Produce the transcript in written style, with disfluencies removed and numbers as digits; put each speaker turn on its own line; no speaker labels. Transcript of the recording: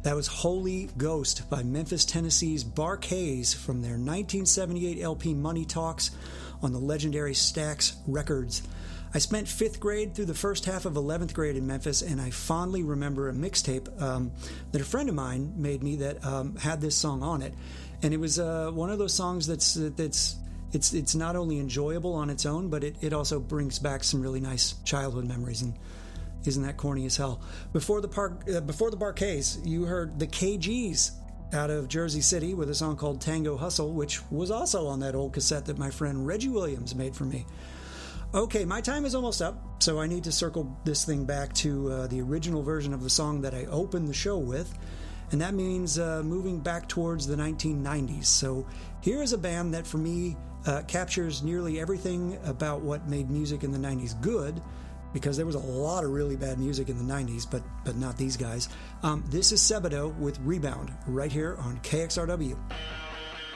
That was Holy Ghost by Memphis, Tennessee's Bar-Kays from their 1978 LP Money Talks on the legendary Stax Records. I spent 5th grade through the first half of 11th grade in Memphis, and I fondly remember a mixtape that a friend of mine made me that had this song on it. And it was one of those songs it's not only enjoyable on its own, but it also brings back some really nice childhood memories. And isn't that corny as hell? Before the Bar-Kays, you heard the KGs out of Jersey City with a song called Tango Hustle, which was also on that old cassette that my friend Reggie Williams made for me. Okay, my time is almost up, so I need to circle this thing back to the original version of the song that I opened the show with, and that means moving back towards the 1990s. So here is a band that for me captures nearly everything about what made music in the 90s good, because there was a lot of really bad music in the 90s, but not these guys. This is Sebadoh with Rebound, right here on KXRW.